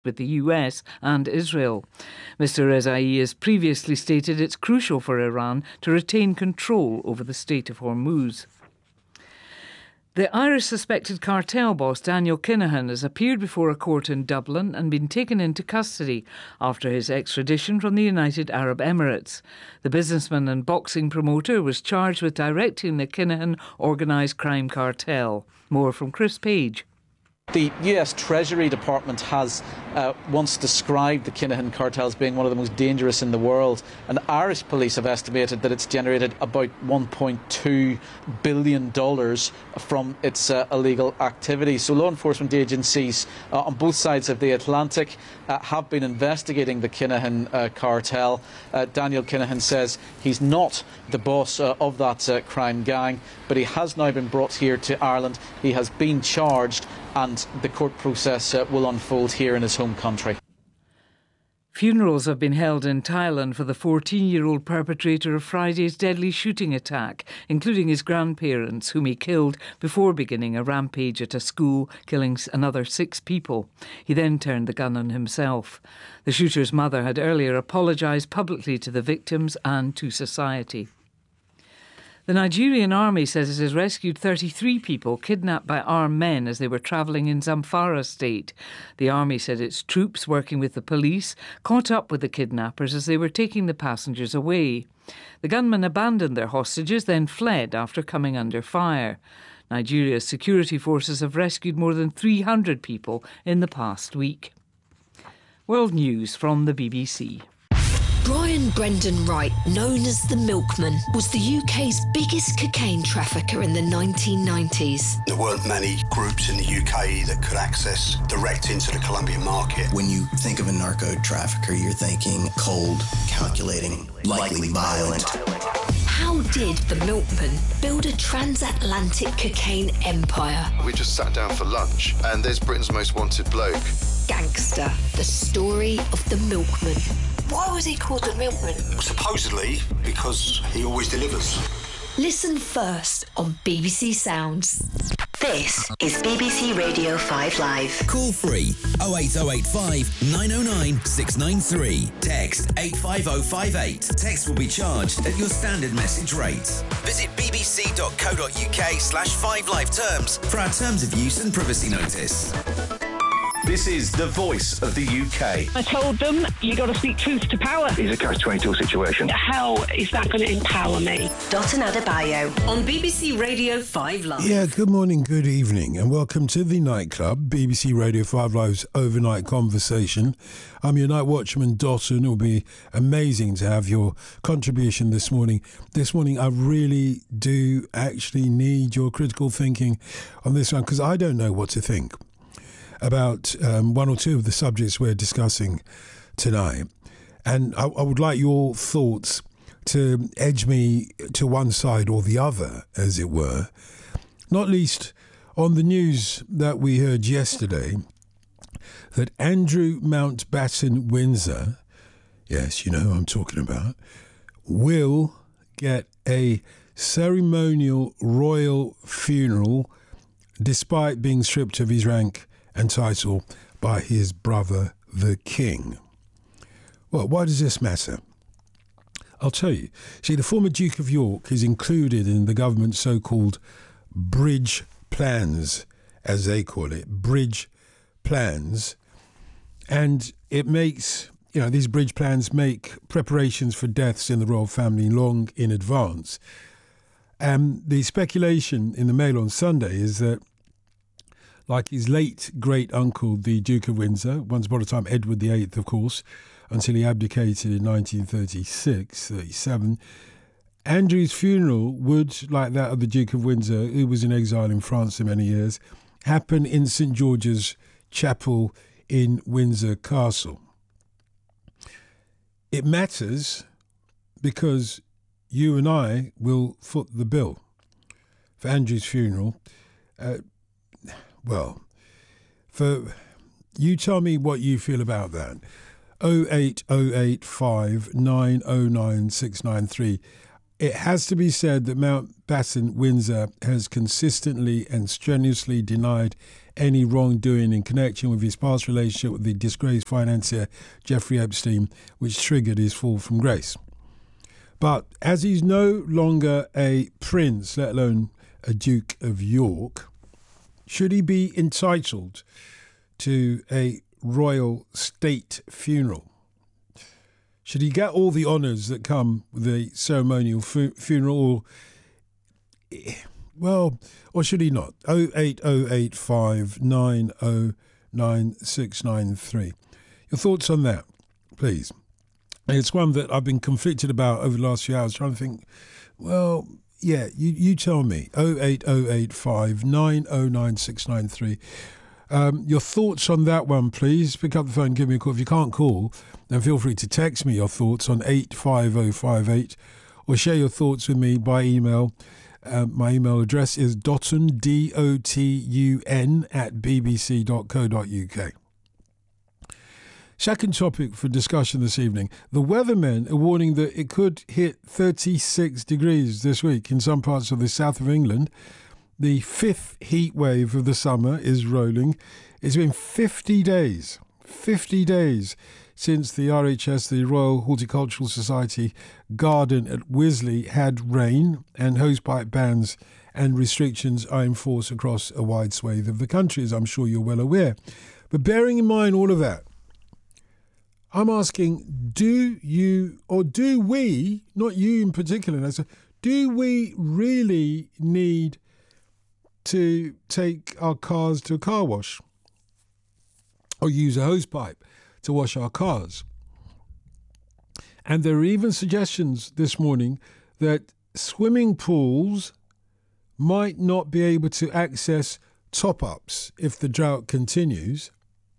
with the US and Israel. Mr. Rezai has previously stated it's crucial for Iran to retain control over the Strait of Hormuz. The Irish suspected cartel boss Daniel Kinahan has appeared before a court in Dublin and been taken into custody after his extradition from the United Arab Emirates. The businessman and boxing promoter was charged with directing the Kinahan organised crime cartel. More from Chris Page. The US Treasury Department has once described the Kinahan cartel as being one of the most dangerous in the world, and Irish police have estimated that it's generated about $1.2 billion from its illegal activity. So law enforcement agencies on both sides of the Atlantic have been investigating the Kinahan cartel. Daniel Kinahan says he's not the boss of that crime gang, but he has now been brought here to Ireland. He has been charged, and the court process will unfold here in his home country. Funerals have been held in Thailand for the 14-year-old perpetrator of Friday's deadly shooting attack, including his grandparents, whom he killed before beginning a rampage at a school, killing another 6 people. He then turned the gun on himself. The shooter's mother had earlier apologised publicly to the victims and to society. The Nigerian army says it has rescued 33 people kidnapped by armed men as they were travelling in Zamfara state. The army said its troops, working with the police, caught up with the kidnappers as they were taking the passengers away. The gunmen abandoned their hostages, then fled after coming under fire. Nigeria's security forces have rescued more than 300 people in the past week. World News from the BBC. Brian Brendan Wright, known as the Milkman, was the UK's biggest cocaine trafficker in the 1990s. There weren't many groups in the UK that could access direct into the Colombian market. When you think of a narco trafficker, you're thinking cold, calculating, likely violent. How did the Milkman build a transatlantic cocaine empire? We just sat down for lunch and there's Britain's most wanted bloke. Gangster, the story of the Milkman. Why was he called the Milkman? Supposedly because he always delivers. Listen first on BBC Sounds. This is BBC Radio 5 Live. Call free 08085 909 693. Text 85058. Text will be charged at your standard message rate. Visit bbc.co.uk/5live terms for our terms of use and privacy notice. This is the voice of the UK. I told them, you got to speak truth to power. It's a catch-22 situation. How is that going to empower me? Dotun Adebayo on BBC Radio 5 Live. Yeah, good morning, good evening, and welcome to the Nightclub, BBC Radio 5 Live's overnight conversation. I'm your night watchman, Dotun. It will be amazing to have your contribution this morning. This morning, I really do actually need your critical thinking on this one, because I don't know what to think about one or two of the subjects we're discussing tonight. And I would like your thoughts to edge me to one side or the other, as it were, not least on the news that we heard yesterday that Andrew Mountbatten Windsor, yes, you know who I'm talking about, will get a ceremonial royal funeral despite being stripped of his rank and title by his brother, the King. Well, why does this matter? I'll tell you. See, the former Duke of York is included in the government's so-called bridge plans, as they call it, bridge plans. And it makes, these bridge plans make preparations for deaths in the royal family long in advance. And the speculation in the Mail on Sunday is that, like his late great-uncle, the Duke of Windsor, once upon a time Edward VIII, of course, until he abdicated in 1936-37, Andrew's funeral would, like that of the Duke of Windsor, who was in exile in France for many years, happen in St George's Chapel in Windsor Castle. It matters because you and I will foot the bill for Andrew's funeral. Well, you tell me what you feel about that. 08085 909 693. It has to be said that Mountbatten Windsor has consistently and strenuously denied any wrongdoing in connection with his past relationship with the disgraced financier Jeffrey Epstein, which triggered his fall from grace. But as he's no longer a prince, let alone a Duke of York, should he be entitled to a royal state funeral? Should he get all the honours that come with a ceremonial funeral? Or should he not? 08085 909 Your thoughts on that, please. It's one that I've been conflicted about over the last few hours, trying to think, well, yeah, you tell me. 08085 909 your thoughts on that one, please. Pick up the phone, give me a call. If you can't call, then feel free to text me your thoughts on 85058 or share your thoughts with me by email. My email address is dotun, DOTUN, @bbc.co.uk. Second topic for discussion this evening. The weathermen are warning that it could hit 36 degrees this week in some parts of the south of England. The fifth heat wave of the summer is rolling. It's been 50 days since the RHS, the Royal Horticultural Society garden at Wisley, had rain, and hosepipe bans and restrictions are in force across a wide swathe of the country, as I'm sure you're well aware. But bearing in mind all of that, I'm asking, do you, or do we, not you in particular, do we really need to take our cars to a car wash or use a hosepipe to wash our cars? And there are even suggestions this morning that swimming pools might not be able to access top-ups if the drought continues.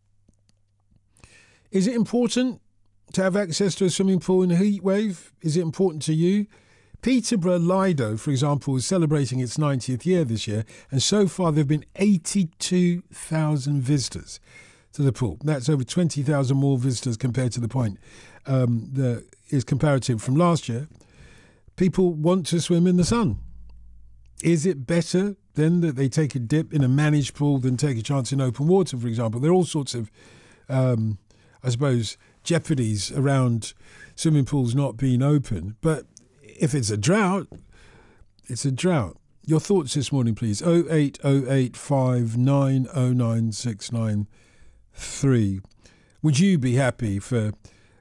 Is it important to have access to a swimming pool in a heat wave? Is it important to you? Peterborough Lido, for example, is celebrating its 90th year this year, and so far there have been 82,000 visitors to the pool. That's over 20,000 more visitors compared to the point that is comparative from last year. People want to swim in the sun. Is it better then that they take a dip in a managed pool than take a chance in open water, for example? There are all sorts of I suppose, jeopardies around swimming pools not being open. But if it's a drought, it's a drought. Your thoughts this morning, please. 08085 909 693. Would you be happy for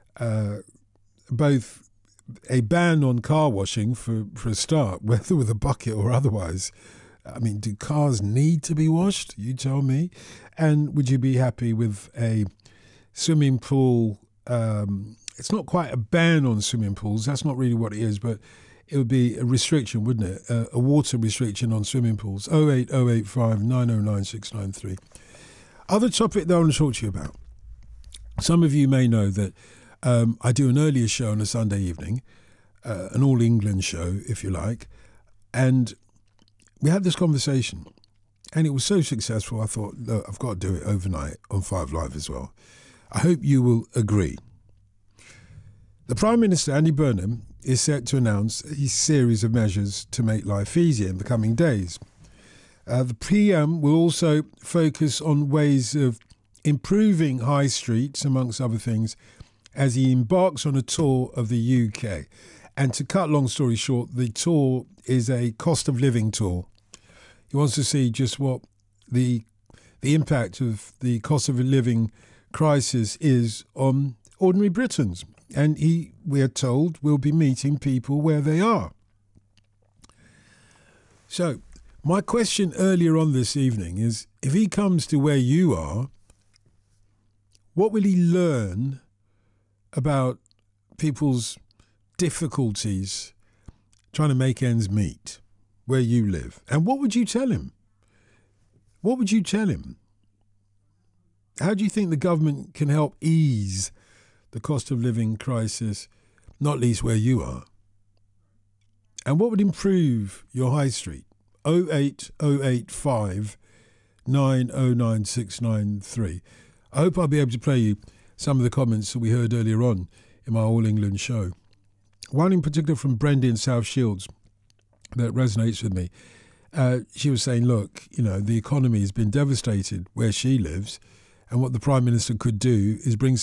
both a ban on car washing for a start, whether with a bucket or otherwise? I mean, do cars need to be washed? You tell me. And would you be happy with a swimming pool? It's not quite a ban on swimming pools. That's not really what it is, but it would be a restriction, wouldn't it? A water restriction on swimming pools. 08085 909 693. Other topic that I want to talk to you about. Some of you may know that I do an earlier show on a Sunday evening, an All England show, if you like, and we had this conversation, and it was so successful, I thought, look, I've got to do it overnight on 5 Live as well. I hope you will agree. The Prime Minister, Andy Burnham, is set to announce a series of measures to make life easier in the coming days. The PM will also focus on ways of improving high streets, amongst other things, as he embarks on a tour of the UK. And to cut long story short, the tour is a cost of living tour. He wants to see just what the impact of the cost of living crisis is on ordinary Britons. And he, we are told, will be meeting people where they are. So, my question earlier on this evening is, if he comes to where you are, what will he learn about people's difficulties trying to make ends meet where you live? And what would you tell him? What would you tell him? How do you think the government can help ease the cost of living crisis, not least where you are? And what would improve your high street? 08085 909 693. I hope I'll be able to play you some of the comments that we heard earlier on in my All England show. One in particular from Brendan in South Shields that resonates with me. she was saying, look, the economy has been devastated where she lives, and what the Prime Minister could do is bring